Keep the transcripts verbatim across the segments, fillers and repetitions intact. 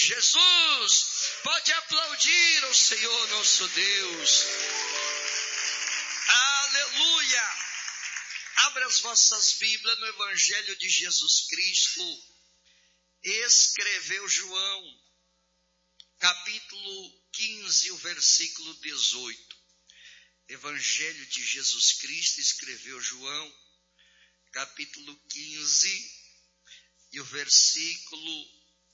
Jesus. Pode aplaudir ao Senhor nosso Deus. Aleluia. Abra as vossas Bíblias no Evangelho de Jesus Cristo. Escreveu João, capítulo quinze, o versículo dezoito. Evangelho de Jesus Cristo, escreveu João, capítulo quinze, e o versículo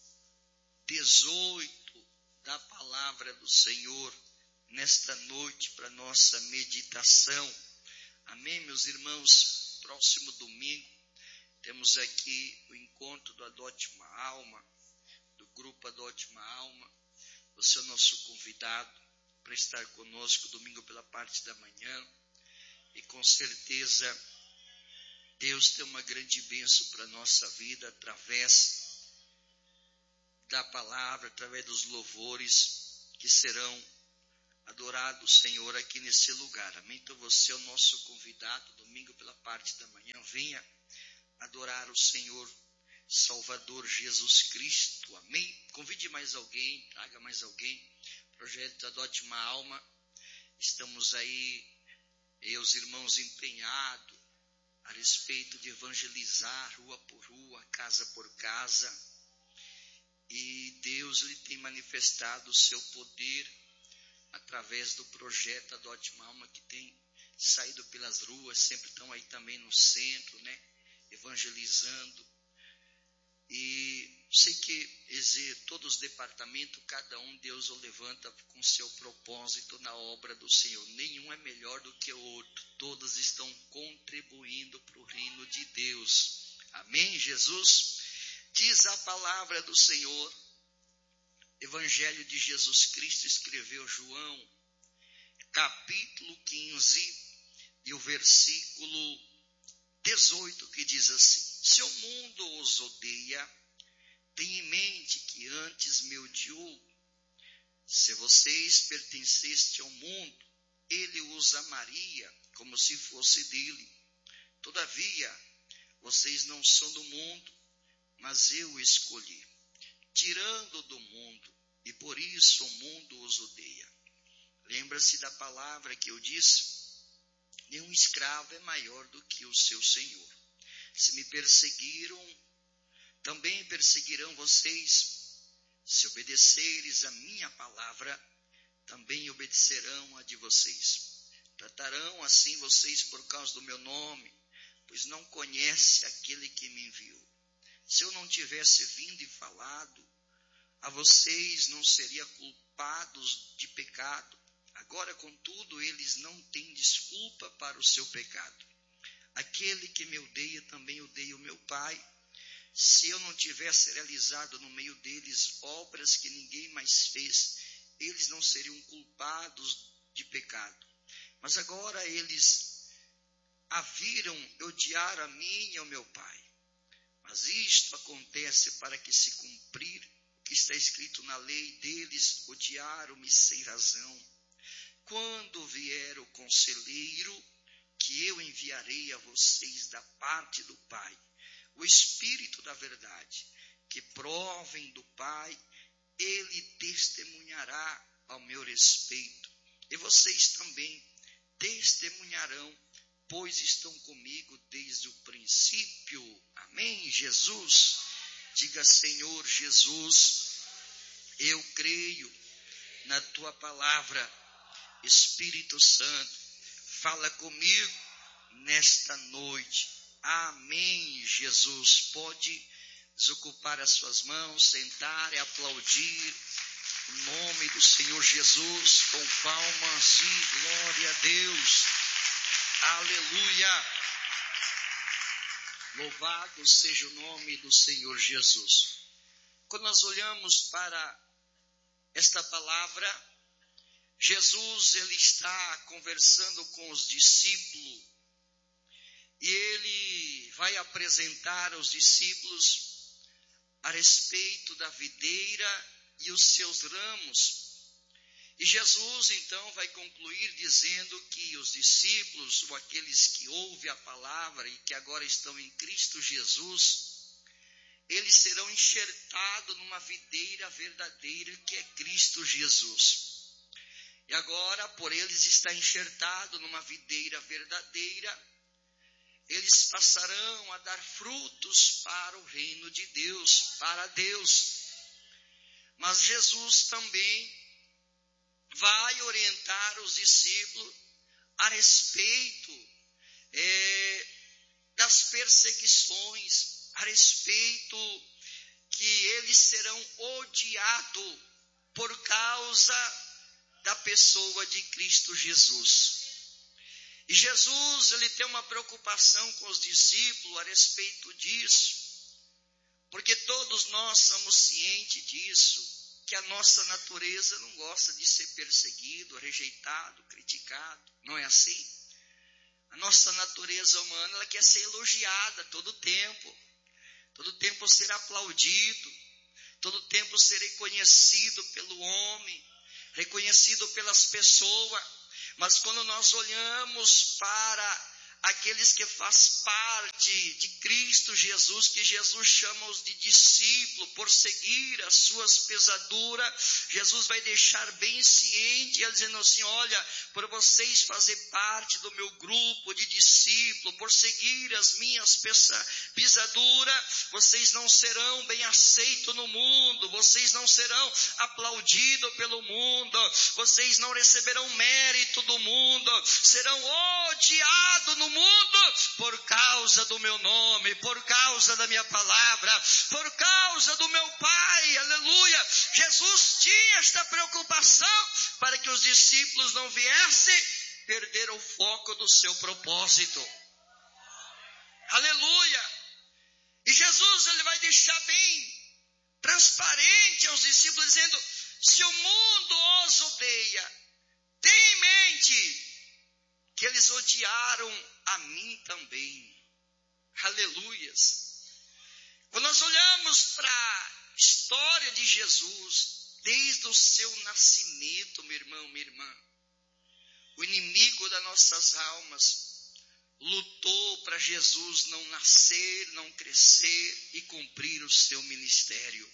dezoito da palavra do Senhor, nesta noite, para nossa meditação. Amém, meus irmãos? Próximo domingo, temos aqui o encontro do Adote uma Alma, do grupo Adote uma Alma. Você é o nosso convidado para estar conosco domingo pela parte da manhã. E com certeza, Deus tem uma grande bênção para a nossa vida, através da palavra, através dos louvores que serão adorados, Senhor, aqui nesse lugar. Amém? Então você é o nosso convidado, domingo pela parte da manhã. Venha adorar o Senhor Salvador Jesus Cristo. Amém? Convide mais alguém, traga mais alguém. Projeto Adote uma Alma. Estamos aí, eu, os irmãos, empenhados a respeito de evangelizar rua por rua, casa por casa. E Deus lhe tem manifestado o seu poder através do projeto Adote uma Alma, que tem saído pelas ruas, sempre estão aí também no centro, né? Evangelizando. E sei que todos os departamentos, cada um, Deus o levanta com seu propósito na obra do Senhor. Nenhum é melhor do que o outro. Todos estão contribuindo para o reino de Deus. Amém, Jesus? Diz a palavra do Senhor, Evangelho de Jesus Cristo, escreveu João, capítulo quinze, e o versículo dezoito, que diz assim: se o mundo os odeia, tenha em mente que antes me odiou. Se vocês pertencessem ao mundo, ele os amaria como se fosse dele. Todavia, vocês não são do mundo, mas eu o escolhi, tirando do mundo, e por isso o mundo os odeia. Lembra-se da palavra que eu disse: nenhum escravo é maior do que o seu senhor. Se me perseguiram, também perseguirão vocês. Se obedeceres a minha palavra, também obedecerão a de vocês. Tratarão assim vocês por causa do meu nome, pois não conhece aquele que me enviou. Se eu não tivesse vindo e falado a vocês, não seria culpados de pecado. Agora, contudo, eles não têm desculpa para o seu pecado. Aquele que me odeia também odeia o meu Pai. Se eu não tivesse realizado no meio deles obras que ninguém mais fez, eles não seriam culpados de pecado. Mas agora eles a viram odiar a mim e ao meu Pai. Mas isto acontece para que se cumprir o que está escrito na lei deles: odiaram-me sem razão. Quando vier o conselheiro, que eu enviarei a vocês da parte do Pai, o Espírito da verdade, que provém do Pai, ele testemunhará ao meu respeito. E vocês também testemunharão, pois estão comigo desde o princípio. Amém, Jesus? Diga: Senhor Jesus, eu creio na tua palavra. Espírito Santo, fala comigo nesta noite. Amém, Jesus. Pode desocupar as suas mãos, sentar e aplaudir o nome do Senhor Jesus com palmas e glória a Deus. Aleluia. Louvado seja o nome do Senhor Jesus. Quando nós olhamos para esta palavra, Jesus, ele está conversando com os discípulos e ele vai apresentar aos discípulos a respeito da videira e os seus ramos. E Jesus, então, vai concluir dizendo que os discípulos, ou aqueles que ouvem a palavra e que agora estão em Cristo Jesus, eles serão enxertados numa videira verdadeira que é Cristo Jesus. E agora, por eles estar enxertado numa videira verdadeira, eles passarão a dar frutos para o reino de Deus, para Deus. Mas Jesus também vai orientar os discípulos a respeito é, das perseguições, a respeito que eles serão odiados por causa da pessoa de Cristo Jesus. E Jesus, ele tem uma preocupação com os discípulos a respeito disso, porque todos nós somos cientes disso, que a nossa natureza não gosta de ser perseguido, rejeitado, criticado, não é assim? A nossa natureza humana, ela quer ser elogiada todo tempo, todo tempo ser aplaudido, todo tempo ser reconhecido pelo homem, reconhecido pelas pessoas. Mas quando nós olhamos para aqueles que fazem parte de Cristo Jesus, que Jesus chama-os de discípulos, por seguir as suas pesaduras, Jesus vai deixar bem ciente, ele dizendo assim: olha, por vocês fazer parte do meu grupo de discípulos, por seguir as minhas pisaduras, vocês não serão bem aceitos no mundo, vocês não serão aplaudidos pelo mundo, vocês não receberão mérito do mundo, serão odiados no mundo por causa do meu nome, por causa da minha palavra, por causa do meu Pai, aleluia. Jesus tinha esta preocupação para que os discípulos não viessem perder o foco do seu propósito, aleluia. E Jesus, ele vai deixar bem transparente aos discípulos, dizendo: se o mundo os odeia, tenha em mente que eles odiaram a mim também, aleluias. Quando nós olhamos para a história de Jesus, desde o seu nascimento, meu irmão, minha irmã, o inimigo das nossas almas lutou para Jesus não nascer, não crescer e cumprir o seu ministério,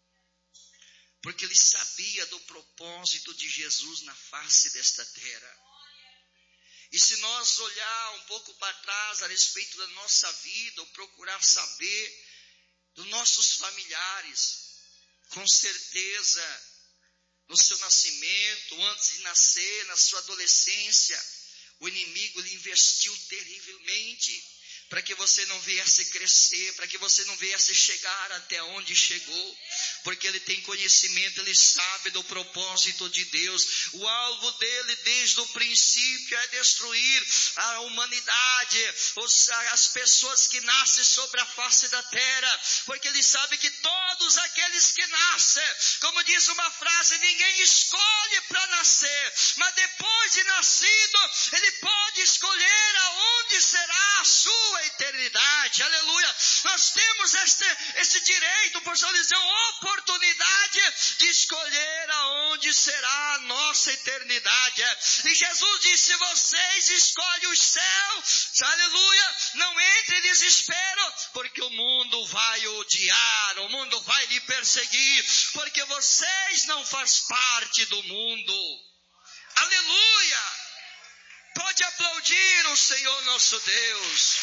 porque ele sabia do propósito de Jesus na face desta terra. E se nós olhar um pouco para trás a respeito da nossa vida, ou procurar saber dos nossos familiares, com certeza, no seu nascimento, antes de nascer, na sua adolescência, o inimigo lhe investiu terrivelmente para que você não viesse crescer, para que você não viesse chegar até onde chegou, porque ele tem conhecimento, ele sabe do propósito de Deus. O alvo dele desde o princípio é destruir a humanidade, as pessoas que nascem sobre a face da terra, porque ele sabe que todos aqueles que nascem, como diz uma frase, ninguém escolhe para nascer, mas depois de nascido, ele pode escolher aonde será a sua eternidade, aleluia. Nós temos este, esse direito, por só dizer, oportunidade de escolher aonde será a nossa eternidade. E Jesus disse: vocês escolhem os céus, aleluia, não entre em desespero, porque o mundo vai odiar, o mundo vai lhe perseguir, porque vocês não fazem parte do mundo, aleluia. Pode aplaudir o Senhor nosso Deus,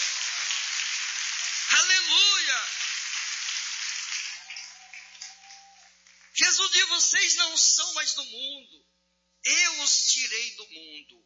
aleluia. Jesus diz: vocês não são mais do mundo, eu os tirei do mundo.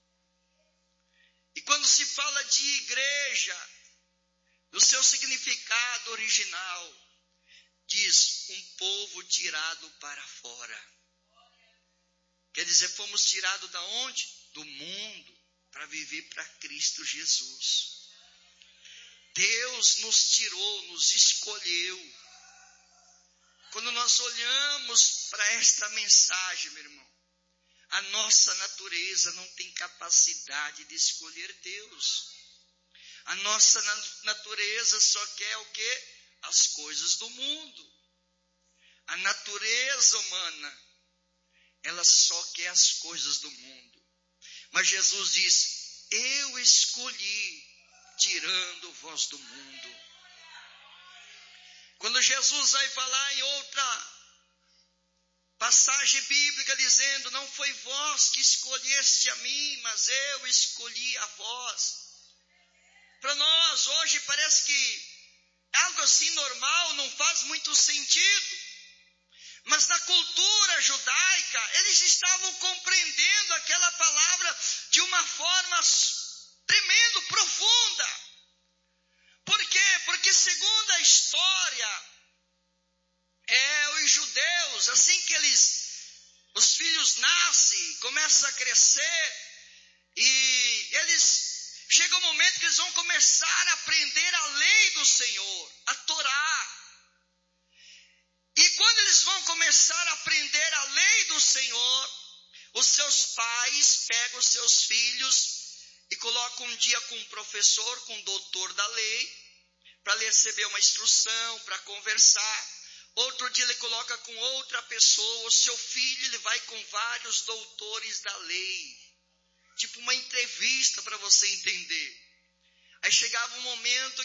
E quando se fala de igreja, no seu significado original, diz um povo tirado para fora. Quer dizer, fomos tirados da onde? Do mundo, para viver para Cristo Jesus. Deus nos tirou, nos escolheu. Quando nós olhamos para esta mensagem, meu irmão, a nossa natureza não tem capacidade de escolher Deus. A nossa natureza só quer o quê? As coisas do mundo. A natureza humana, ela só quer as coisas do mundo. Mas Jesus disse: eu escolhi tirando vós do mundo. Quando Jesus vai falar em outra passagem bíblica dizendo, não foi vós que escolheste a mim, mas eu escolhi a vós. Para nós hoje parece que algo assim normal, não faz muito sentido. Mas na cultura judaica, eles estavam compreendendo aquela palavra de uma forma tremendo, profunda. Por quê? Porque segundo a história, é, os judeus, assim que eles, os filhos nascem, começam a crescer, e eles, chega um momento que eles vão começar a aprender a lei do Senhor, a Torá. E quando eles vão começar a aprender a lei do Senhor, os seus pais pegam os seus filhos e colocam um dia com um professor, com um doutor da lei, para receber uma instrução, para conversar. Outro dia ele coloca com outra pessoa, o seu filho, ele vai com vários doutores da lei. Tipo uma entrevista para você entender. Aí chegava um momento